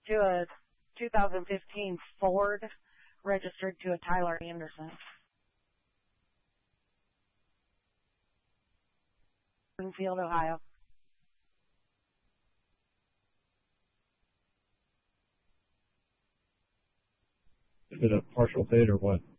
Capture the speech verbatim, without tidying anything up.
to a two thousand fifteen Ford registered to a Tyler Anderson. Springfield, Ohio. Is it a partial paid or what?